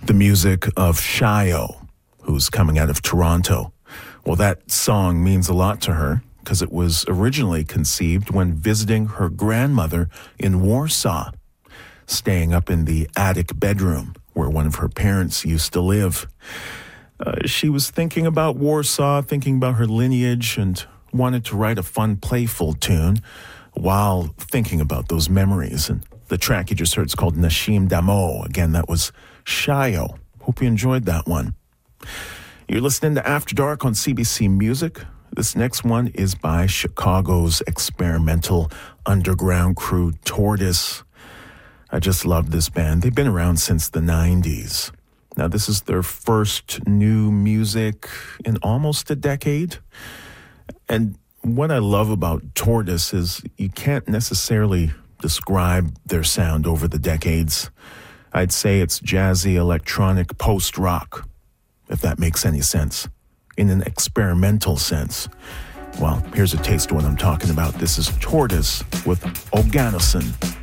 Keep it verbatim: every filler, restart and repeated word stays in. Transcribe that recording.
the music of Shayo, who's coming out of Toronto. Well, that song means a lot to her because it was originally conceived when visiting her grandmother in Warsaw, staying up in the attic bedroom where one of her parents used to live. Uh, she was thinking about Warsaw, thinking about her lineage, and wanted to write a fun, playful tune while thinking about those memories. And the track you just heard is called Nashim Damo. Again, that was Shayo. Hope you enjoyed that one. You're listening to After Dark on C B C Music. This next one is by Chicago's experimental underground crew Tortoise. I just love this band. They've been around since the nineties. Now, this is their first new music in almost a decade. And what I love about Tortoise is you can't necessarily describe their sound over the decades. I'd say it's jazzy, electronic, post-rock, if that makes any sense, in an experimental sense. Well, here's a taste of what I'm talking about. This is Tortoise with Oganesson.